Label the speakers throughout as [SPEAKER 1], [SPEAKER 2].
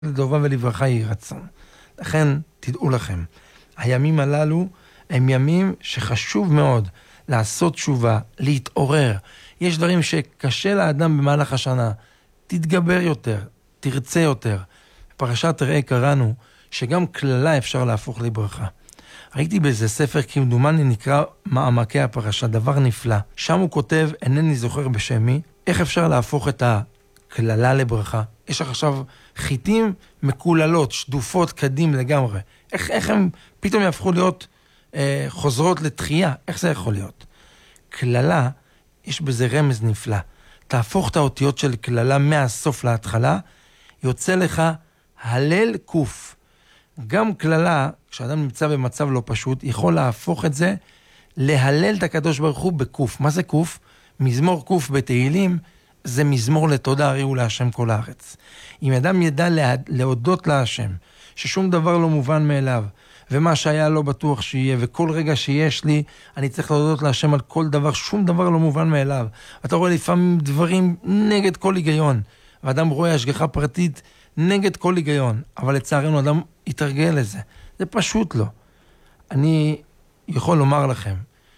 [SPEAKER 1] לטובה ולברכה יהי רצון. לכן, תדעו לכם, הימים הללו הם ימים שחשוב מאוד לעשות תשובה, להתעורר. יש דברים שקשה לאדם במהלך השנה. תתגבר יותר, תרצה יותר. בפרשת תראה קראנו שגם כללה אפשר להפוך לברכה. ראיתי באיזה ספר כמדומני נקרא מעמקי הפרשה, דבר נפלא. שם הוא כותב, אינני זוכר בשמי, איך אפשר להפוך את הכללה לברכה. יש לך עכשיו חיטים מקוללות, שדופות קדים לגמרי. איך הם פתאום יהפכו להיות חוזרות לתחייה? איך זה יכול להיות? כללה, יש בזה רמז נפלא. תהפוך את האותיות של כללה מהסוף להתחלה, יוצא לך הלל קוף. גם כללה, כשאדם נמצא במצב לא פשוט, יכול להפוך את זה להלל את הקדוש ברוך הוא בקוף. מה זה קוף? מזמור קוף בתהילים, זה מזמור לתודה הריעו להשם כל הארץ. אם אדם ידע להודות להשם, ששום דבר לא מובן מאליו, ומה שהיה לא בטוח שיהיה, וכל רגע שיש לי, אני צריך להודות להשם על כל דבר, שום דבר לא מובן מאליו. אתה רואה לפעמים דברים נגד כל היגיון, ואדם רואה השגחה פרטית נגד כל היגיון, אבל לצערנו אדם יתרגל לזה. זה פשוט לא. אני יכול לומר לכם,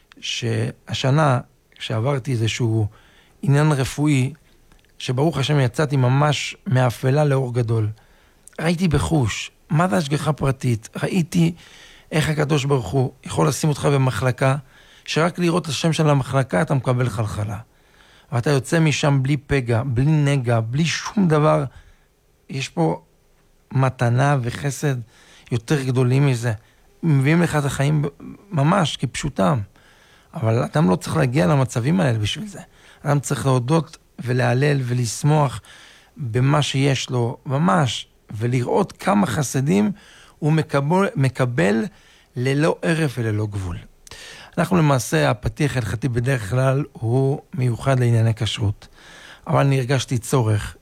[SPEAKER 1] שהשנה שעברתי איזשהו עניין רפואי, שברוך השם יצאתי ממש מאפלה לאור גדול. ראיתי בחוש, מה זה השגחה פרטית? ראיתי איך הקדוש ברוך הוא יכול לשים אותך במחלקה, שרק לראות את השם של המחלקה אתה מקבל חלחלה. ואתה יוצא משם בלי פגע, בלי נגע, בלי שום דבר. יש פה מתנה וחסד יותר גדולים מזה. מביאים לך את החיים ממש כפשוטם. אבל אדם לא צריך להגיע למצבים האלה בשביל זה. אדם צריך להודות ולהלל ולשמוח במה שיש לו ממש, ולראות כמה חסדים הוא מקבל ללא ערף וללא גבול. אנחנו למעשה, הפתיח הלכתי בדרך כלל הוא מיוחד לענייני כשרות. אבל אני הרגשתי צורך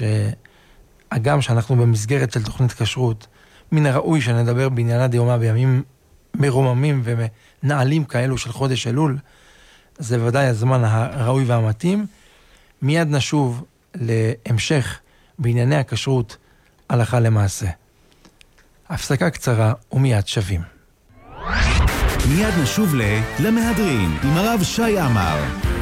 [SPEAKER 1] שהגם שאנחנו במסגרת של תוכנית כשרות, מן הראוי שנדבר בעניינה דיומה בימים מרוממים ונעלים כאלו של חודש אלול, זה ודאי הזמן הראוי והמתאים. מיד נשוב להמשך בענייני הכשרות הלכה למעשה. הפסקה קצרה ומיד שווים.
[SPEAKER 2] מיד נשוב למהדרין עם הרב שי עמר.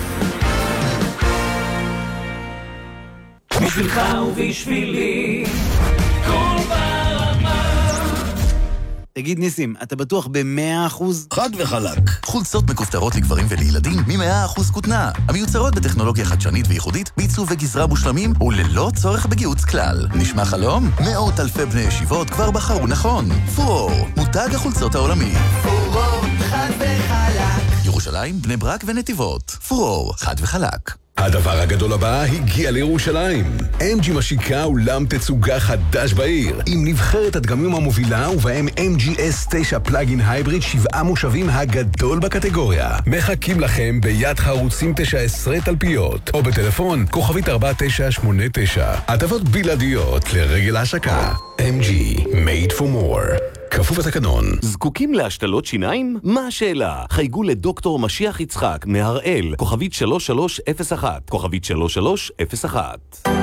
[SPEAKER 3] בשבילך ובשבילי כל ברמה.
[SPEAKER 4] תגיד ניסים, אתה בטוח ב100%?
[SPEAKER 5] חד וחלק. חולצות מכופתרות לגברים ולילדים מ100% כותנה. המיוצרות בטכנולוגיה חדשנית וייחודית, בעיצוב וגזרה מושלמים וללא צורך בגיהוץ כלל. נשמע חלום? מאות אלפי בני ישיבות כבר בחרו נכון. פרור, מותג החולצות העולמי.
[SPEAKER 3] פרור, חד וחלק.
[SPEAKER 5] ירושלים, בני ברק ונתיבות. פרור, חד וחלק.
[SPEAKER 6] הדבר הגדול הבא הגיע לירושלים. MG משיקה אולם תצוגה חדש בעיר, עם נבחרת הדגמים המובילה ובהם MG S9 פלאגין הייבריד 7 מושבים הגדול בקטגוריה. מחכים לכם ביד חרוצים 19 תלפיות, או בטלפון כוכבית 4989. הטבות בלעדיות לרגל ההשקה. MG, made for more. כפוף לתקנון.
[SPEAKER 7] זקוקים להשתלות שיניים? מה השאלה? חייגו לדוקטור משיח יצחק מהראל, כוכבית 3301, כוכבית 3301.